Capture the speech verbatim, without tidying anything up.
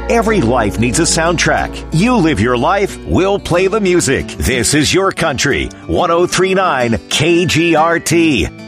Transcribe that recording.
Every life needs a soundtrack. You live your life, we'll play the music. This is your country. ten thirty-nine K G R T.